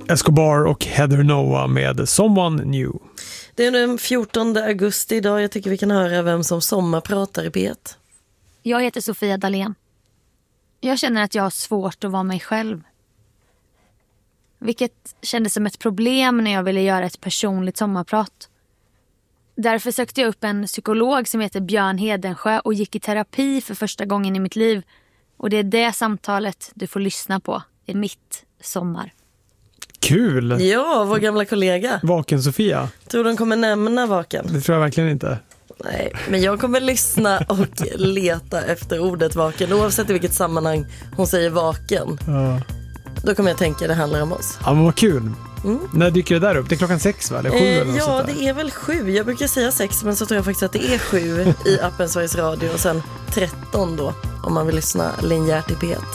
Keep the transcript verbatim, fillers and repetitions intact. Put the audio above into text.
Escobar och Heather Noah med Someone New. Det är den fjortonde augusti idag. Jag tycker vi kan höra vem som sommarpratar i P ett. Jag heter Sofia Dalén. Jag känner att jag har svårt att vara mig själv. Vilket kändes som ett problem när jag ville göra ett personligt sommarprat. Därför sökte jag upp en psykolog som heter Björn Hedensjö och gick i terapi för första gången i mitt liv. Och det är det samtalet du får lyssna på i mitt sommar. Kul! Ja, vår gamla kollega. Vaken Sofia. Tror de kommer nämna Vaken? Det tror jag verkligen inte. Nej, men jag kommer lyssna och leta efter ordet vaken. Oavsett i vilket sammanhang hon säger vaken. Ja. Då kommer jag tänka att det handlar om oss. Ja, men vad kul. Mm. När dyker det där upp? Det är klockan sex, va? Eller sju? Eh, eller något ja, sånt där. det är väl sju. Jag brukar säga sex, men så tror jag faktiskt att det är sju i appen Sveriges Radio. Och sen tretton då, om man vill lyssna linjärt i P ett.